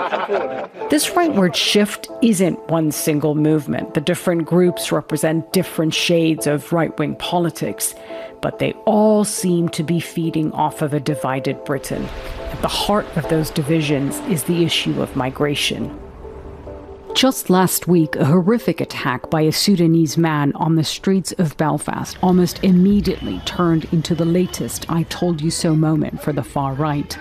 This rightward shift isn't one single movement. The different groups represent different shades of right-wing politics, but they all seem to be feeding off of a divided Britain. At the heart of those divisions is the issue of migration. Just last week, a horrific attack by a Sudanese man on the streets of Belfast almost immediately turned into the latest I told you so moment for the far right,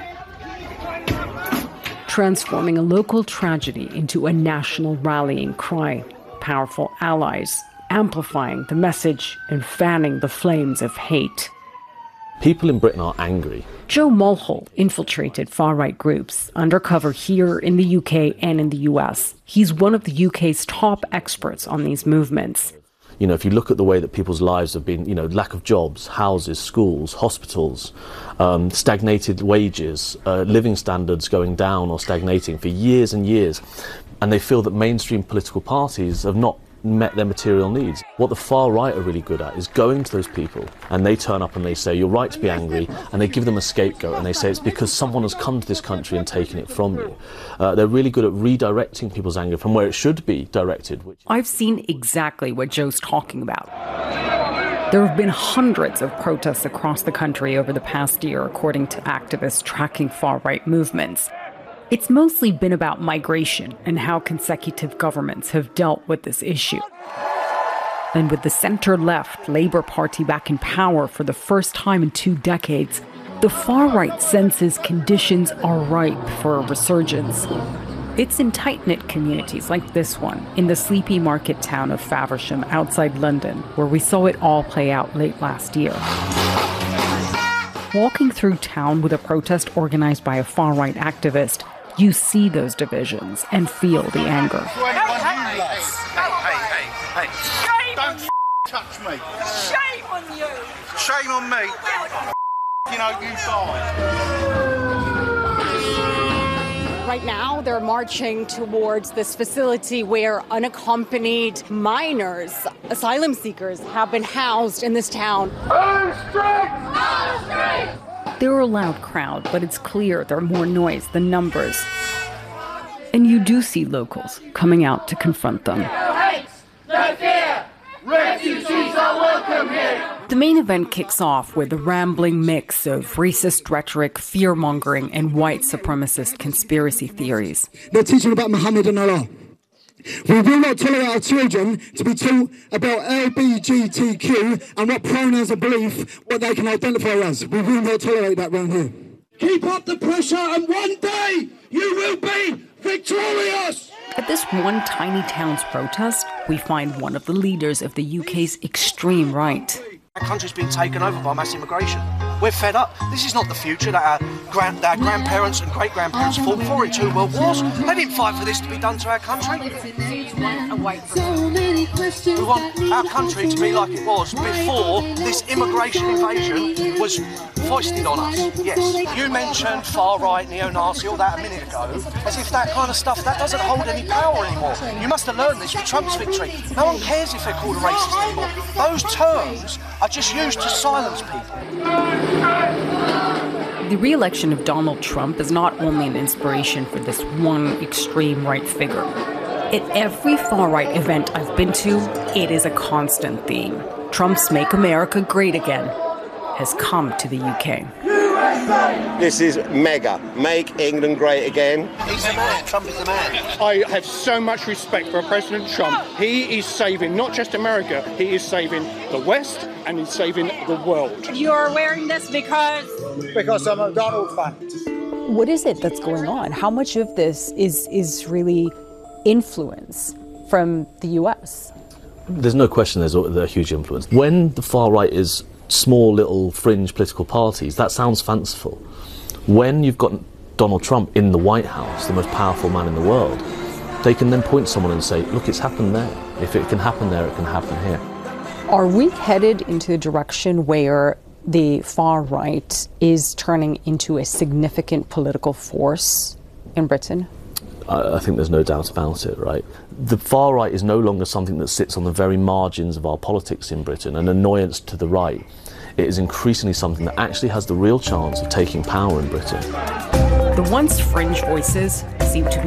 transforming a local tragedy into a national rallying cry. Powerful allies amplifying the message and fanning the flames of hate. People in Britain are angry. Joe Mulhall infiltrated far-right groups undercover here in the UK and in the US. He's one of the UK's top experts on these movements. You know, if you look at the way that people's lives have been, lack of jobs, houses, schools, hospitals, stagnated wages, living standards going down or stagnating for years and years, and they feel that mainstream political parties have not met their material needs. What the far right are really good at is going to those people, and they turn up and they say, you're right to be angry, and they give them a scapegoat, and they say it's because someone has come to this country and taken it from you. They're really good at redirecting people's anger from where it should be directed. I've seen exactly what Joe's talking about. There have been hundreds of protests across the country over the past year, according to activists tracking far-right movements. It's mostly been about migration and how consecutive governments have dealt with this issue. And with the centre-left Labour Party back in power for the first time in 2 decades, the far-right senses conditions are ripe for a resurgence. It's in tight-knit communities like this one, in the sleepy market town of Faversham outside London, where we saw it all play out late last year. Walking through town with a protest organised by a far-right activist, you see those divisions and feel the anger. Hey. Don't touch me. Shame on you. Shame on me. You die. Right now, they're marching towards this facility where unaccompanied minors, asylum seekers, have been housed in this town. They're a loud crowd, but it's clear they're more noise than numbers. And you do see locals coming out to confront them. No hate, no fear. Refugees are welcome here. The main event kicks off with a rambling mix of racist rhetoric, fear-mongering, and white supremacist conspiracy theories. They're teaching about Muhammad and Allah. We will not tolerate our children to be taught about LGBTQ and what pronouns of belief, what they can identify as. We will not tolerate that around here. Keep up the pressure and one day you will be victorious! At this one tiny town's protest, we find one of the leaders of the UK's extreme right. Our country's been taken over by mass immigration. We're fed up. This is not the future that our grandparents and great-grandparents fought for in 2 world wars. They didn't fight for this to be done to our country. We want our country to be like it was before this immigration invasion was foisted on us. Yes. You mentioned far-right, neo-Nazi, all that a minute ago, as if that kind of stuff, that doesn't hold any power anymore. You must have learned this with Trump's victory. No one cares if they're called a racist anymore. Those terms are just used to silence people. The re-election of Donald Trump is not only an inspiration for this one extreme right figure. At every far-right event I've been to, it is a constant theme. Trump's Make America Great Again has come to the UK. This is mega. Make England great again. He's the man. Trump is the man. I have so much respect for President Trump. He is saving not just America, he is saving the West and he's saving the world. You're wearing this because I'm a Donald fan. What is it that's going on? How much of this is really influence from the US? There's no question there's a huge influence. When the far right is small little fringe political parties, that sounds fanciful. When you've got Donald Trump in the White House, the most powerful man in the world, they can then point to someone and say, look, it's happened there. If it can happen there, it can happen here. Are we headed into a direction where the far right is turning into a significant political force in Britain? I think there's no doubt about it, right? The far right is no longer something that sits on the very margins of our politics in Britain, an annoyance to the right. It is increasingly something that actually has the real chance of taking power in Britain. The once fringe voices seem to be